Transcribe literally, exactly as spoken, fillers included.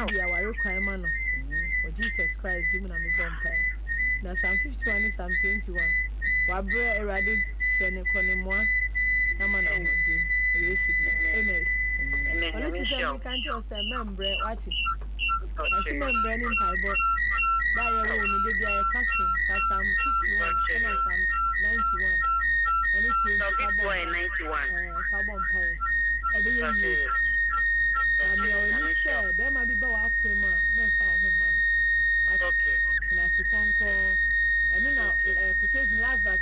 be our requirement no. O Jesus Christ di mu na me bompa. Na Psalm fifty-one and Psalm twenty-one. Wa bre Erade hye ne konimoa na ma na hondi. Yesu di. Amen. Ono si say we can just say membre wati. Asi membre ni mpaibo. Ba ye wo ni dey be fasting. Psalm fifty-one and Psalm ninety-one. Any twenty-one and ninety-one. Eh fa bompa. E dey ye. Ami o ni say be ma bi ba wa kwem a me fa ho ma. Okay. Na sikonko eni na quotation last